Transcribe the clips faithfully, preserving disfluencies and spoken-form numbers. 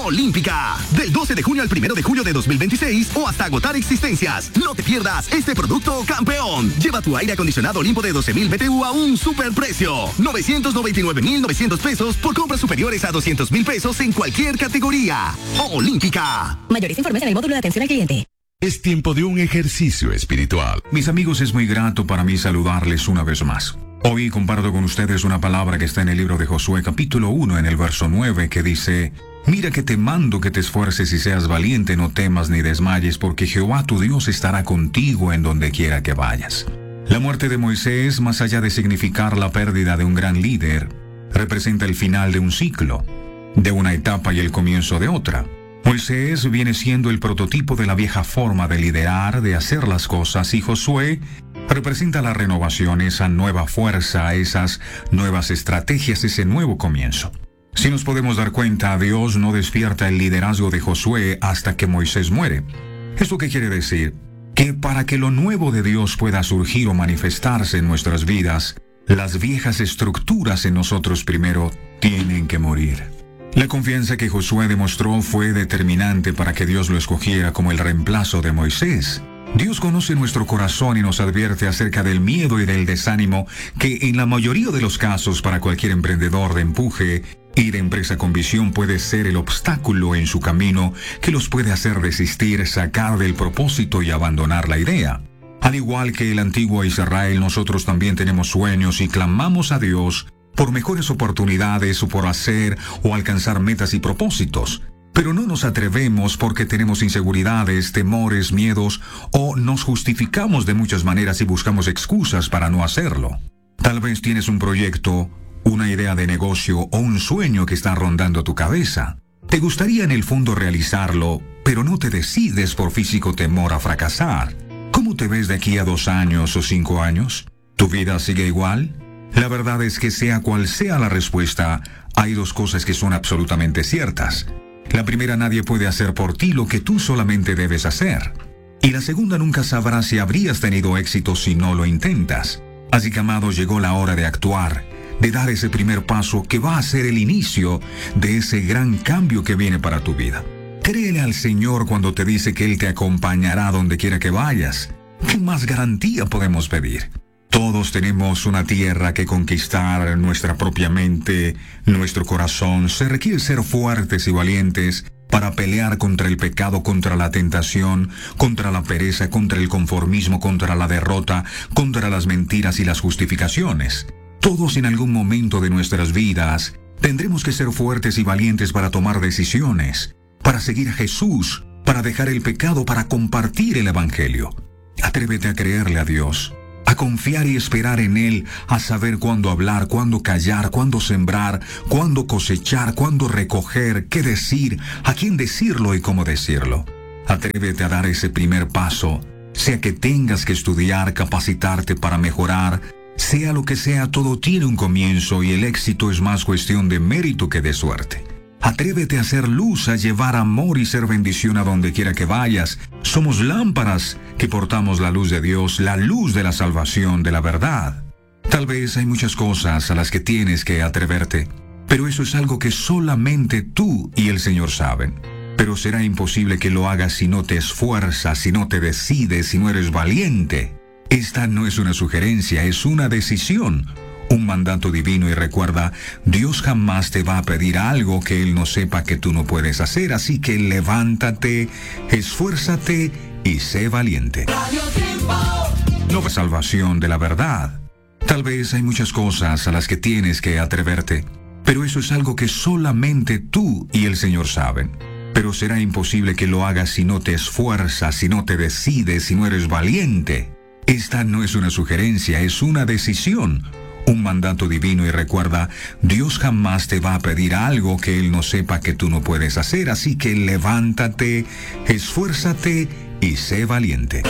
Olímpica, del doce de junio al primero de julio de dos mil veintiséis o hasta agotar existencias. No te pierdas este producto campeón. Lleva tu aire acondicionado Olimpo de doce mil B T U a un superprecio. novecientos noventa y nueve mil novecientos pesos por compras superiores a doscientos mil pesos en cualquier categoría. Olímpica. Mayores informes en el módulo de atención al cliente. Es tiempo de un ejercicio espiritual. Mis amigos, es muy grato para mí saludarles una vez más. Hoy comparto con ustedes una palabra que está en el libro de Josué capítulo uno en el verso nueve que dice: Mira que te mando que te esfuerces y seas valiente, no temas ni desmayes, porque Jehová tu Dios estará contigo en donde quiera que vayas. La muerte de Moisés, más allá de significar la pérdida de un gran líder, representa el final de un ciclo, de una etapa y el comienzo de otra. Moisés viene siendo el prototipo de la vieja forma de liderar, de hacer las cosas, y Josué representa la renovación, esa nueva fuerza, esas nuevas estrategias, ese nuevo comienzo. Si nos podemos dar cuenta, Dios no despierta el liderazgo de Josué hasta que Moisés muere. ¿Esto qué quiere decir? Que para que lo nuevo de Dios pueda surgir o manifestarse en nuestras vidas, las viejas estructuras en nosotros primero tienen que morir. La confianza que Josué demostró fue determinante para que Dios lo escogiera como el reemplazo de Moisés. Dios conoce nuestro corazón y nos advierte acerca del miedo y del desánimo que en la mayoría de los casos para cualquier emprendedor de empuje y de empresa con visión puede ser el obstáculo en su camino que los puede hacer desistir, sacar del propósito y abandonar la idea. Al igual que el antiguo Israel, nosotros también tenemos sueños y clamamos a Dios por mejores oportunidades o por hacer o alcanzar metas y propósitos. Pero no nos atrevemos porque tenemos inseguridades, temores, miedos, o nos justificamos de muchas maneras y buscamos excusas para no hacerlo. Tal vez tienes un proyecto, una idea de negocio o un sueño que está rondando tu cabeza. Te gustaría en el fondo realizarlo, pero no te decides por físico temor a fracasar. ¿Cómo te ves de aquí a dos años o cinco años? ¿Tu vida sigue igual? La verdad es que sea cual sea la respuesta, hay dos cosas que son absolutamente ciertas. La primera, nadie puede hacer por ti lo que tú solamente debes hacer. Y la segunda, nunca sabrás si habrías tenido éxito si no lo intentas. Así que, amado, llegó la hora de actuar, de dar ese primer paso que va a ser el inicio de ese gran cambio que viene para tu vida. Créele al Señor cuando te dice que Él te acompañará donde quiera que vayas. ¿Qué más garantía podemos pedir? Todos tenemos una tierra que conquistar, nuestra propia mente, nuestro corazón. Se requiere ser fuertes y valientes para pelear contra el pecado, contra la tentación, contra la pereza, contra el conformismo, contra la derrota, contra las mentiras y las justificaciones. Todos en algún momento de nuestras vidas tendremos que ser fuertes y valientes para tomar decisiones, para seguir a Jesús, para dejar el pecado, para compartir el Evangelio. Atrévete a creerle a Dios, a confiar y esperar en Él, a saber cuándo hablar, cuándo callar, cuándo sembrar, cuándo cosechar, cuándo recoger, qué decir, a quién decirlo y cómo decirlo. Atrévete a dar ese primer paso, sea que tengas que estudiar, capacitarte para mejorar, sea lo que sea, todo tiene un comienzo y el éxito es más cuestión de mérito que de suerte. Atrévete a hacer luz, a llevar amor y ser bendición a donde quiera que vayas. Somos lámparas que portamos la luz de Dios, la luz de la salvación, de la verdad. Tal vez hay muchas cosas a las que tienes que atreverte, pero eso es algo que solamente tú y el Señor saben. Pero será imposible que lo hagas si no te esfuerzas, si no te decides, si no eres valiente. Esta no es una sugerencia, es una decisión. Un mandato divino, y recuerda, Dios jamás te va a pedir algo que Él no sepa que tú no puedes hacer, así que levántate, esfuérzate y sé valiente. No es salvación de la verdad. Tal vez hay muchas cosas a las que tienes que atreverte, pero eso es algo que solamente tú y el Señor saben. Pero será imposible que lo hagas si no te esfuerzas, si no te decides, si no eres valiente. Esta no es una sugerencia, es una decisión. Un mandato divino, y recuerda, Dios jamás te va a pedir algo que Él no sepa que tú no puedes hacer, así que levántate, esfuérzate y sé valiente.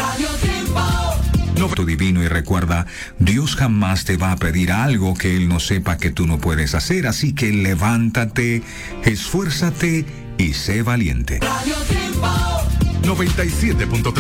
No tu divino, y recuerda, Dios jamás te va a pedir algo que Él no sepa que tú no puedes hacer, así que levántate, esfuérzate y sé valiente. noventa y siete punto tres